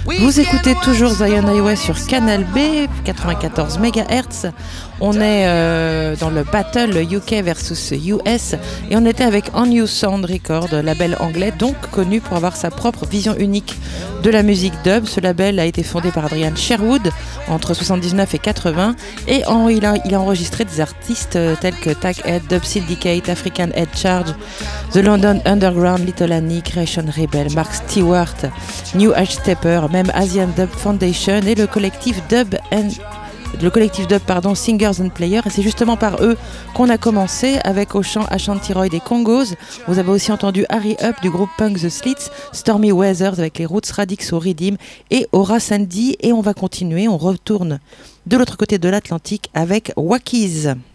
Vous écoutez toujours Zion Highway sur Canal B, 94 MHz. On est dans le battle UK versus US et on était avec On You Sound Record, label anglais, donc connu pour avoir sa propre vision unique de la musique dub. Ce label a été fondé par Adrian Sherwood entre 79 et 80 et il a enregistré des artistes tels que Taghead, Dub Syndicate, African Head Charge, The London Underground, Little Annie, Creation Rebel, Mark Stewart, New Age Stepper, même Asian Dub Foundation et le collectif dub Singers and Players, et c'est justement par eux qu'on a commencé avec au chant Ashanti Roy des Congos. Vous avez aussi entendu Harry Up du groupe punk The Slits, Stormy Weathers avec les Roots Radix au Redeem et Aura Sandy, et on va continuer, on retourne de l'autre côté de l'Atlantique avec Wakies.